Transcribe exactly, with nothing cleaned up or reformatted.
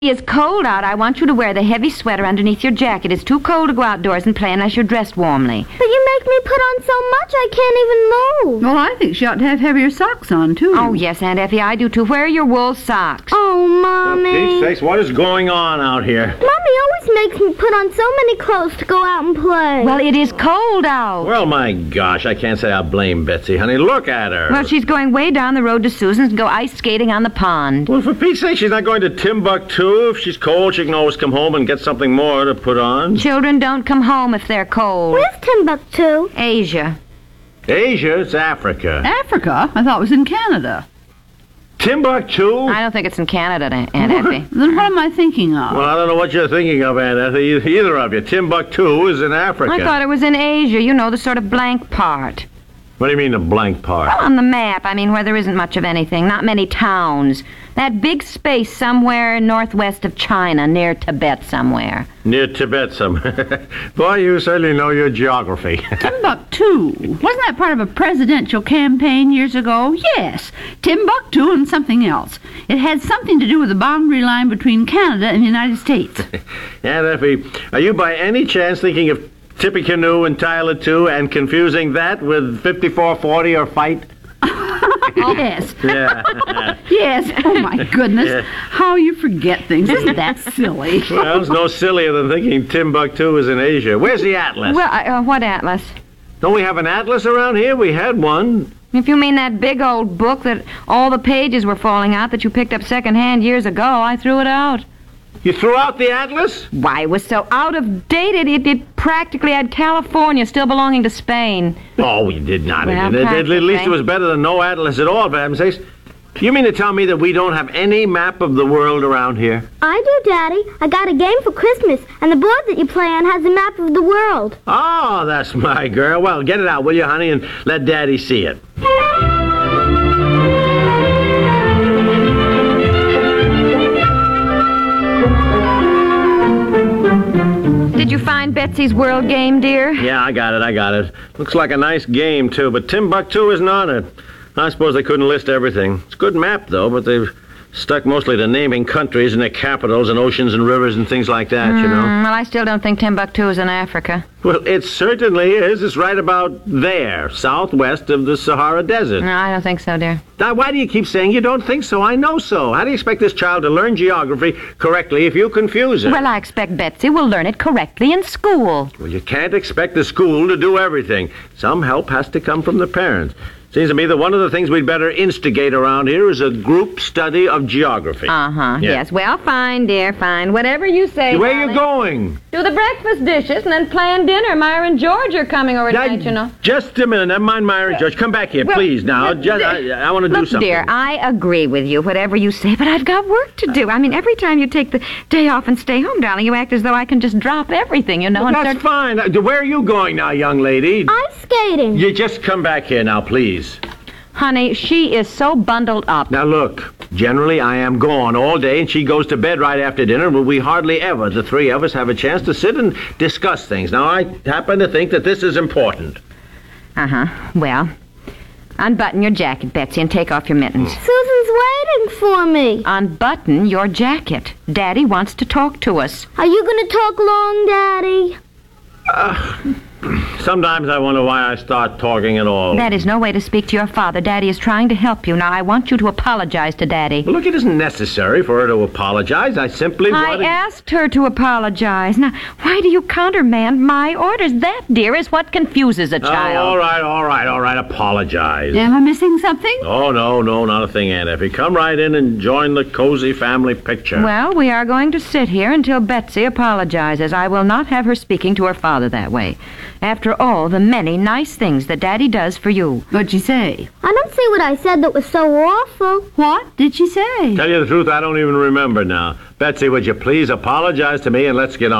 It's cold out. I want you to wear the heavy sweater underneath your jacket. It's too cold to go outdoors and play unless you're dressed warmly. But you make me put on so much I can't even move. Well, I think she ought to have heavier socks on, too. Oh, yes, Aunt Effie, I do too. Where are your wool socks? Oh, Mommy. For Pete's sakes, what is going on out here? Mommy always makes me put on so many clothes to go out and play. Well, it is cold out. Well, my gosh, I can't say I blame Betsy, honey. Look at her. Well, she's going way down the road to Susan's to go ice skating on the pond. Well, for Pete's sake, she's not going to Timbuktu. If she's cold, she can always come home and get something more to put on. Children don't come home if they're cold. Where's Timbuktu? Asia. Asia? It's Africa. Africa? I thought it was in Canada. Timbuktu? I don't think it's in Canada, Aunt Effie. Then what am I thinking of? Well, I don't know what you're thinking of, Aunt Effie. Either of you. Timbuktu is in Africa. I thought it was in Asia. You know, the sort of blank part. What do you mean, the blank part? Well, on the map, I mean, where there isn't much of anything. Not many towns. That big space somewhere northwest of China, near Tibet somewhere. Near Tibet some. Boy, you certainly know your geography. Timbuktu. Wasn't that part of a presidential campaign years ago? Yes. Timbuktu and something else. It had something to do with the boundary line between Canada and the United States. Aunt Effie, are you by any chance thinking of Tippecanoe and Tyler two and confusing that with fifty-four forty or Fight? Yes. Yeah. Yes. Oh, my goodness. Yeah. How you forget things. Isn't that silly? Well, it's no sillier than thinking Timbuktu is in Asia. Where's the atlas? Well, uh, what atlas? Don't we have an atlas around here? We had one. If you mean that big old book that all the pages were falling out that you picked up secondhand years ago, I threw it out. You threw out the atlas? Why, it was so out of date, it, it, it practically had California still belonging to Spain. Oh, we did not. Well, it, it, at least practically. it was better than no atlas at all, for heaven's sakes. You mean to tell me that we don't have any map of the world around here? I do, Daddy. I got a game for Christmas, and the board that you play on has a map of the world. Oh, that's my girl. Well, get it out, will you, honey, and let Daddy see it. Did you find Betsy's World game, dear? Yeah, I got it, I got it. Looks like a nice game, too, but Timbuktu isn't on it. I suppose they couldn't list everything. It's a good map, though, but they've stuck mostly to naming countries and their capitals and oceans and rivers and things like that, you know. Mm, well, I still don't think Timbuktu is in Africa. Well, it certainly is. It's right about there, southwest of the Sahara Desert. No, I don't think so, dear. Now, why do you keep saying you don't think so? I know so. How do you expect this child to learn geography correctly if you confuse her? Well, I expect Betsy will learn it correctly in school. Well, you can't expect the school to do everything. Some help has to come from the parents. Seems to me that one of the things we'd better instigate around here is a group study of geography. Uh-huh, Yeah. yes. Well, fine, dear, fine. Whatever you say, Where darling. you going? Do the breakfast dishes and then plan dinner. Myra and George are coming over Now, tonight, you know. Just a minute. Never mind Myra and George. Come back here, Well, please, now. well, Just, I, I want to do Look, something. dear, I agree with you, whatever you say, but I've got work to do. I mean, every time you take the day off and stay home, darling, you act as though I can just drop everything, you know, Well, and that's start... fine. Uh, Where are you going now, young lady? Ice skating. You just come back here now, please. Honey, she is so bundled up. Now, look, generally I am gone all day, and she goes to bed right after dinner, but we hardly ever, the three of us, have a chance to sit and discuss things. Now, I happen to think that this is important. Uh-huh. Well, unbutton your jacket, Betsy, and take off your mittens. Susan's waiting for me. Unbutton your jacket. Daddy wants to talk to us. Are you going to talk long, Daddy? Sometimes I wonder why I start talking at all. That is no way to speak to your father. Daddy is trying to help you. Now, I want you to apologize to Daddy. Look, it isn't necessary for her to apologize. I simply I wanted... asked her to apologize. Now, why do you countermand my orders? That, dear, is what confuses a Oh, child. all right, all right, all right. Apologize. Am I missing something? Oh, no, no, not a thing, Aunt Effie. Come right in and join the cozy family picture. Well, we are going to sit here until Betsy apologizes. I will not have her speaking to her father that way. After all, the many nice things that Daddy does for you. What'd she say? I don't see what I said that was so awful. What did she say? Tell you the truth, I don't even remember now. Betsy, would you please apologize to me and let's get on?